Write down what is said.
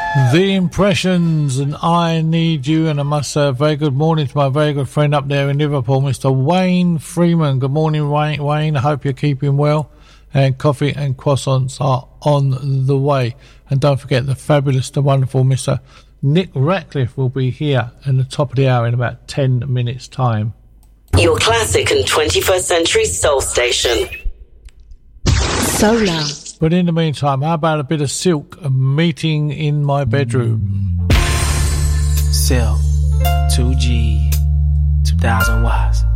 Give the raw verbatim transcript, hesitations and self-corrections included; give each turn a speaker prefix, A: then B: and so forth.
A: The Impressions and I Need You, and I must say a very good morning to my very good friend up there in Liverpool, Mister Wayne Freeman. Good morning, Wayne. Wayne, I hope you're keeping well, and coffee and croissants are on the way. And don't forget the fabulous, the wonderful Mister Nick Ratcliffe will be here at the top of the hour in about ten minutes' time.
B: Your classic and twenty-first century soul station.
C: Solar.
A: But in the meantime, how about a bit of Silk, a meeting in my bedroom?
D: Silk, two G, two thousand watts.